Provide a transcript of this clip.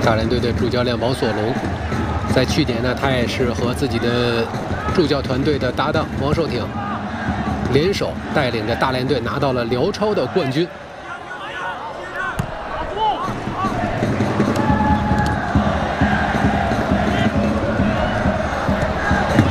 大连队的主教练王索龙，在去年呢，他也是和自己的助教团队的搭档王寿挺联手带领着大连队拿到了辽超的冠军。